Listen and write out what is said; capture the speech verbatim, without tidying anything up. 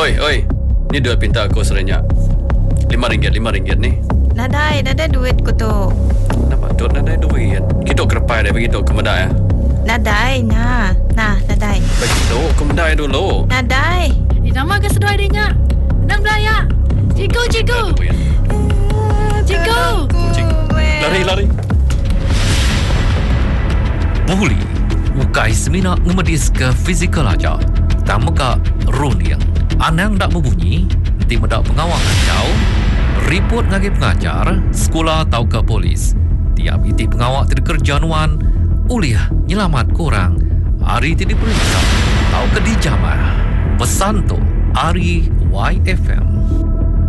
Oi, oi. Ni duit pinta aku serenyak. Lima ringgit, lima ringgit ni. Nadai, nadai duit ku tu. Nama tu nadai duit. Kita kerepai dia begitu ke medai ya? Nadai, nah. Nah, nadai. Begitu, ke medai dulu. Nadai. Di nama ke sedoi dia. Nang belaya. Cigu, cigu. Cigu. Lari, lari. Muhuli, ukai semina ngemedis ke fizikal aja. Tamaka ruliang. Anang dak berbunyi, nanti medak pengawal kacau. Report ngagi pengajar, sekolah atau ke polis. Tiap iti pengawal tidak kerja nuan, uliah nyelamat korang. Hari tidak periksa, atau ke dijamah. Pesan tu, Ari Y F M.